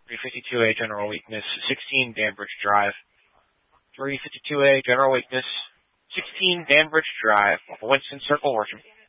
352A, general weakness, 16 Danbridge Drive. 352A, general weakness, 16 Danbridge Drive, Winston Circle, Horsham.